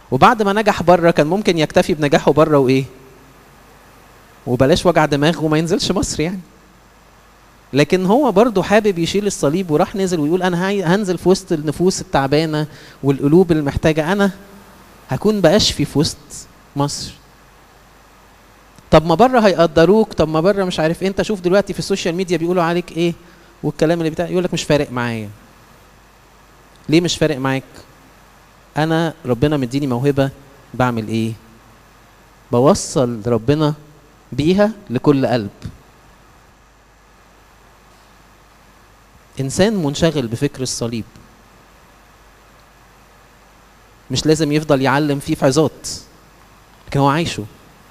وبعد ما نجح بره كان ممكن يكتفي بنجاحه بره وايه، وبلاش وجع دماغ وما ينزلش مصر يعني. لكن هو برضه حابب يشيل الصليب وراح نزل ويقول انا هنزل في وسط النفوس التعبانه والقلوب المحتاجه، انا هكون بأشفي في وسط مصر. طب ما بره هيقدروك، طب ما بره مش عارف إيه. انت شوف دلوقتي في السوشيال ميديا بيقولوا عليك ايه والكلام اللي بتاع، يقول لك مش فارق معايا. ليه مش فارق معاك؟ انا ربنا مديني موهبه، بعمل ايه؟ بوصل ربنا بيها لكل قلب. انسان منشغل بفكر الصليب مش لازم يفضل يعلم فيه في عظات، لكن هو عايشه.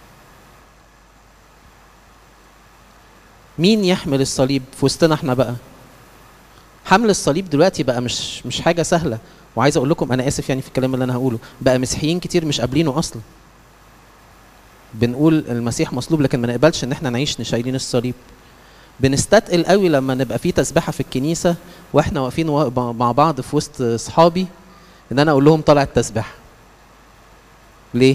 مين يحمل الصليب في وسطنا احنا بقى؟ حمل الصليب دلوقتي بقى مش حاجه سهله. وعايز اقول لكم، انا اسف يعني في الكلام اللي انا هقوله، بقى مسيحيين كتير مش قابلينه اصلا. بنقول المسيح مصلوب لكن ما نقبلش ان احنا نعيش شايلين الصليب. بنستثقل قوي لما نبقى في تسبحه في الكنيسه واحنا واقفين مع بعض في وسط اصحابي، ان انا اقول لهم طلع التسبيحه. ليه؟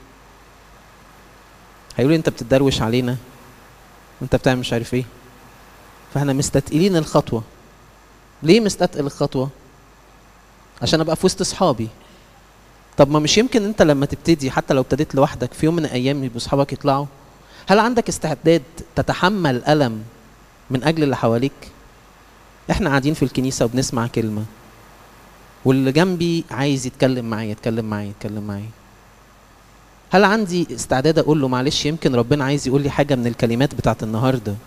هيقولوا انت بتدروش علينا وانت بتعمل مش عارف ايه. فاحنا مستثقلين الخطوه. ليه مستثقل الخطوه؟ عشان ابقى في وسط اصحابي. طب ما مش يمكن انت لما تبتدي، حتى لو ابتديت لوحدك، في يوم من الايام يبقوا اصحابك يطلعوا؟ هل عندك استعداد تتحمل الم من اجل اللي حواليك؟ احنا قاعدين في الكنيسه وبنسمع كلمه، واللي جنبي عايز يتكلم معايا. هل عندي استعداد اقول له معلش يمكن ربنا عايز يقول لي حاجه من الكلمات بتاعت النهارده؟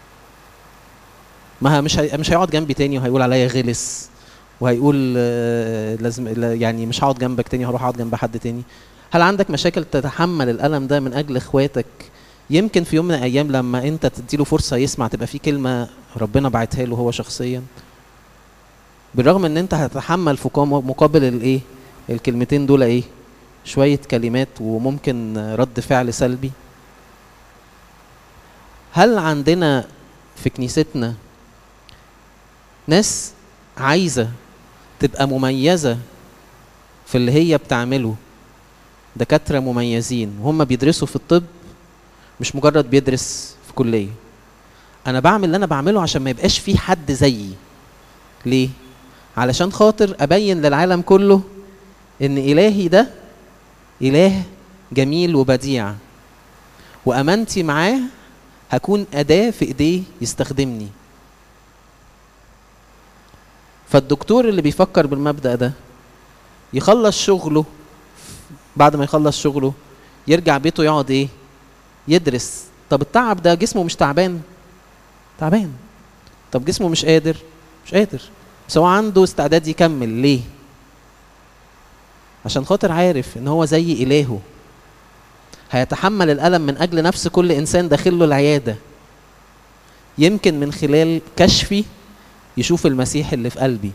ما مش هيقعد جنبي تاني وهيقول عليا غلس، وهيقول لازم يعني مش هقعد جنبك تاني، هروح اقعد جنب حد تاني. هل عندك مشاكل تتحمل الالم ده من اجل اخواتك؟ يمكن في يوم من الايام لما انت تديله فرصه يسمع، تبقى في كلمه ربنا بعتها له هو شخصيا، بالرغم ان انت هتتحمل في مقابل الايه، الكلمتين دول ايه، شويه كلمات وممكن رد فعل سلبي. هل عندنا في كنيستنا ناس عايزه تبقى مميزه في اللي هي بتعمله؟ دكاتره مميزين وهم بيدرسوا في الطب، مش مجرد بيدرس في كليه. انا بعمل اللي انا بعمله عشان ما يبقاش في حد زيي. ليه؟ علشان خاطر ابين للعالم كله ان الهي ده اله جميل وبديع، وامانتي معاه هكون اداه في ايديه يستخدمني. فالدكتور اللي بيفكر بالمبدأ ده يخلص شغله، بعد ما يخلص شغله يرجع بيته يقعد ايه؟ يدرس. طب التعب ده جسمه مش تعبان؟ تعبان. طب جسمه مش قادر؟ مش قادر. بس هو عنده استعداد يكمل. ليه؟ عشان خاطر عارف ان هو زي الهه، هيتحمل الألم من أجل نفس كل إنسان داخل له العيادة، يمكن من خلال كشفي يشوف المسيح اللي في قلبي.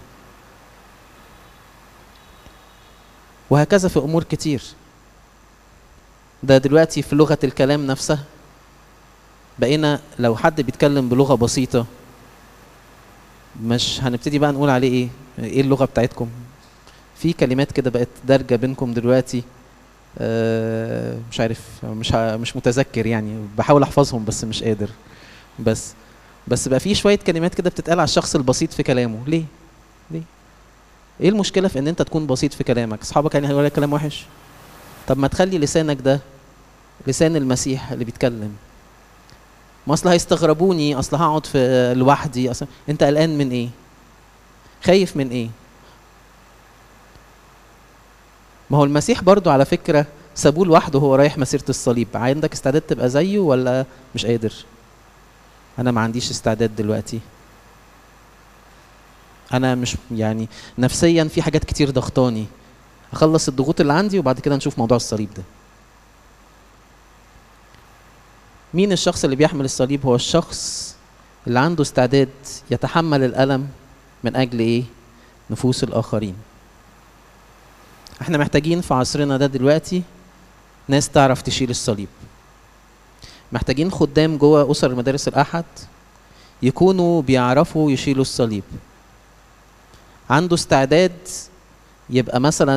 وهكذا في أمور كتير. ده دلوقتي في لغة الكلام نفسها بقينا لو حد بيتكلم بلغة بسيطة مش هنبتدي بقى نقول عليه ايه اللغة بتاعتكم. في كلمات كده بقت دارجة بينكم دلوقتي، مش عارف، مش متذكر يعني، بحاول احفظهم بس مش قادر. بس بقى في شوية كلمات كده بتتقال على الشخص البسيط في كلامه. ليه؟ ايه المشكلة في ان انت تكون بسيط في كلامك؟ اصحابك يعني هيقول لك كلام وحش؟ طب ما تخلي لسانك ده لسان المسيح اللي بيتكلم. ما اصل هيستغربوني، اصل هقعد في لوحدي، اصل انت قلقان من ايه؟ خايف من ايه؟ ما هو المسيح برضو على فكرة سابوه لوحده وهو رايح مسيرة الصليب. عندك استعداد تبقى زيه ولا مش قادر؟ انا ما عنديش استعداد دلوقتي. انا مش يعني نفسيا في حاجات كتير ضغطاني، اخلص الضغوط اللي عندي وبعد كده نشوف موضوع الصليب ده. مين الشخص اللي بيحمل الصليب؟ هو الشخص اللي عنده استعداد يتحمل الألم من أجل إيه؟ نفوس الآخرين. احنا محتاجين في عصرنا ده دلوقتي ناس تعرف تشيل الصليب. محتاجين خدام جوه أسر مدارس الأحد يكونوا بيعرفوا يشيلوا الصليب. عنده استعداد يبقى مثلا